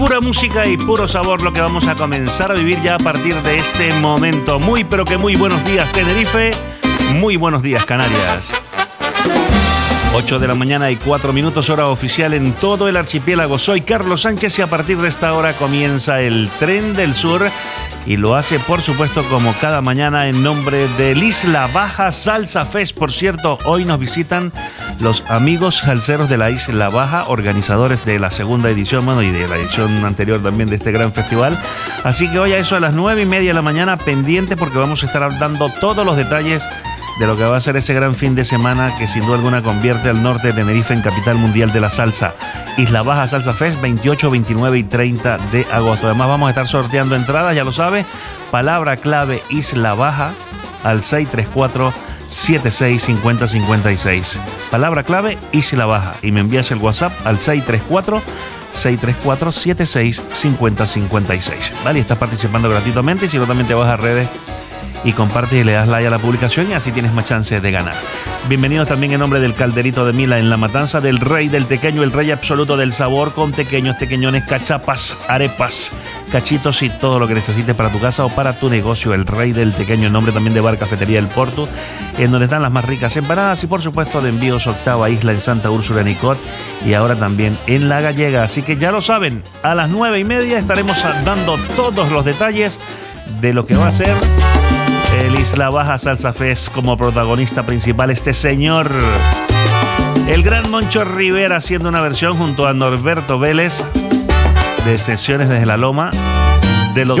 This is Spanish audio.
Pura música y puro sabor lo que vamos a comenzar a vivir ya a partir de este momento. Muy pero que muy buenos días Tenerife, muy buenos días Canarias. 8 de la mañana y 4 minutos, hora oficial en todo el archipiélago. Soy Carlos Sánchez y a partir de esta hora comienza el Tren del Sur y lo hace, por supuesto, como cada mañana en nombre del Isla Baja Salsa Fest. Por cierto, hoy nos visitan los amigos salseros de la Isla Baja, organizadores de la segunda edición, bueno, y de la edición anterior también de este gran festival. Así que hoy a eso a las 9:30 de la mañana, pendiente porque vamos a estar dando todos los detalles de lo que va a ser ese gran fin de semana que sin duda alguna convierte al norte de Tenerife en capital mundial de la salsa. Isla Baja Salsa Fest, 28, 29 y 30 de agosto. Además vamos a estar sorteando entradas, ya lo sabe. Palabra clave Isla Baja al 634-765056. Palabra clave Isla Baja y me envías el WhatsApp al 634-765056. Vale, estás participando gratuitamente y si no también te vas a redes y compartes y le das like a la publicación y así tienes más chances de ganar. Bienvenidos también en nombre del Calderito de Mila en La Matanza, del rey del tequeño, el rey absoluto del sabor, con tequeños, tequeñones, cachapas, arepas, cachitos y todo lo que necesites para tu casa o para tu negocio. El rey del tequeño, en nombre también de Bar Cafetería El Porto, en donde están las más ricas empanadas y por supuesto de envíos Octava Isla en Santa Úrsula Nicot y ahora también en La Gallega. Así que ya lo saben, a las 9:30 estaremos dando todos los detalles de lo que va a ser el Isla Baja Salsa Fest como protagonista principal este señor, el gran Moncho Rivera, haciendo una versión junto a Norberto Vélez de Sesiones desde la Loma de los